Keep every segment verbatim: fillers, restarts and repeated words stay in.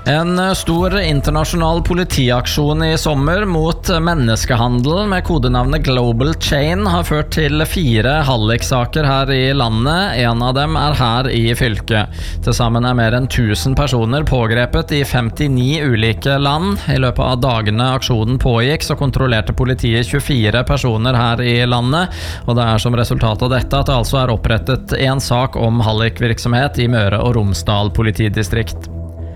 En stor internasjonal politiaksjon i sommer mot menneskehandel med kodenavnet Global Chain har ført til fire halliksaker her i landet. En av dem er her i fylket. Til sammen er mer enn tusen personer pågrepet i femtini ulike land. I løpet av dagene aksjonen pågikk, så kontrollerte politiet tjuefire personer her i landet, og det er som resultat av dette at det altså er opprettet en sak om hallikvirksomhet i Møre og Romsdal politidistrikt.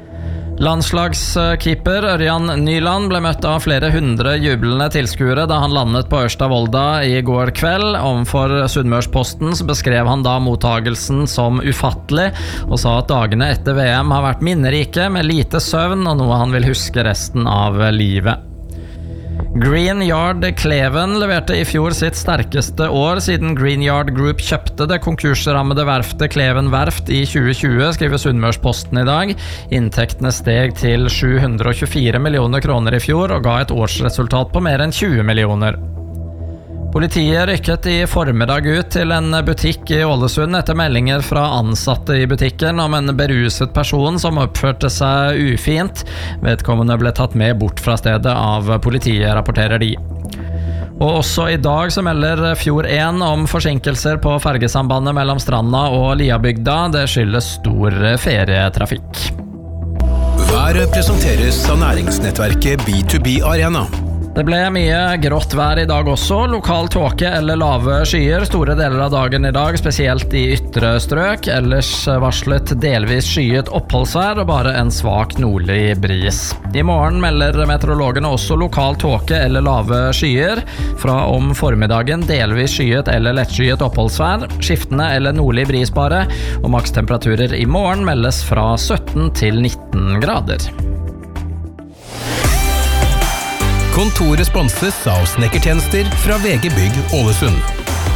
Landslagskeeper Ørjan Nyland ble møtt av flere hundre jublende tilskuere da han landet på Ørsta-Volda i går kveld. Overfor Sunnmørsposten beskrev han da mottagelsen som ufattelig, og sa at dagene etter V M har vært minnerike med lite søvn og noe han vil huske resten av livet. Green Yard Kleven leverte i fjor sitt sterkeste år siden Green Yard Group kjøpte det konkursrammede verftet Kleven Verft i tjue tjue, skriver Sunnmørsposten i dag. Inntektene steg til sju hundre og tjuefire millioner kroner i fjor og ga et årsresultat på mer enn tjue millioner. Politiet rykket i formiddag ut til en butikk i Ålesund etter meldinger fra ansatte i butikken om en beruset person som oppførte seg ufint. Vedkommende ble tatt med bort fra stedet av politiet, rapporterer de. Og også i dag så melder Fjord en om forsinkelser på fergesambandet mellom Stranda og Liabygda. Det skyldes stor ferietrafikk. Været presenteres av næringsnettverket B to B Arena. Det ble mye grått vær i dag også, lokal tåke eller lave skyer store deler av dagen i dag, spesielt i ytre strøk. Ellers varslet delvis skyet oppholdsvær og bare en svak nordlig bris. I morgen melder meteorologene også lokal tåke eller lave skyer. Fra om formiddagen delvis skyet eller lettskyet oppholdsvær, skiftende eller nordlig bris bare, og makstemperaturer i morgen meldes fra sytten til nitten grader. Kontoret sponses av snekkertjenester fra V G Bygg Ålesund.